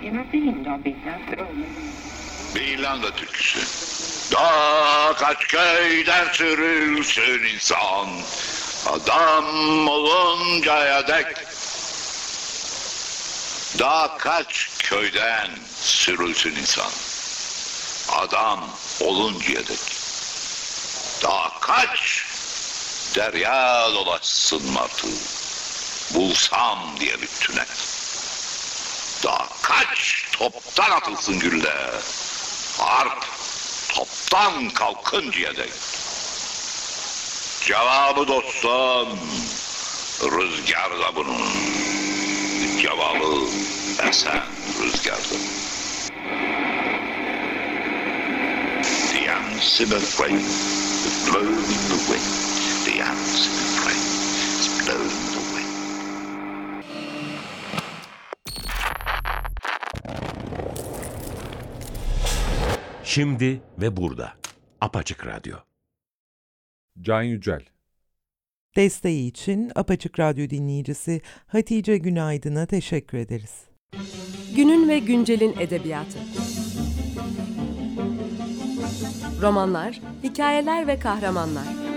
Bir İrlanda türküsü. Daha kaç köyden sürülsün insan, adam oluncaya dek. Daha kaç köyden sürülsün insan, adam oluncaya dek. Daha kaç derya dolaşsın martı, bulsam diye bir tüne. Daha kaç toptan atılsın güller, harp toptan kalkıncaya dek. Cevabı dostum, rüzgarda bunun. Cevabı esen rüzgarda. The ants in a flame is blown in the wind. The ants in a flame is blown in the wind. Şimdi ve burada. Apaçık Radyo. Can Yücel. Desteği için Apaçık Radyo dinleyicisi Hatice Günaydın'a teşekkür ederiz. Günün ve güncelin edebiyatı. Romanlar, hikayeler ve kahramanlar.